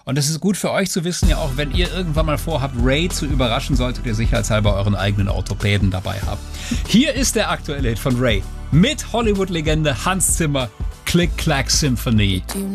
Und das ist gut für euch zu wissen, ja auch wenn ihr irgendwann mal vorhabt, Ray zu überraschen, solltet ihr sicherheitshalber euren eigenen Orthopäden dabei haben. Hier ist der aktuelle Hit von Ray mit Hollywood-Legende Hans Zimmer, Click Clack Symphony.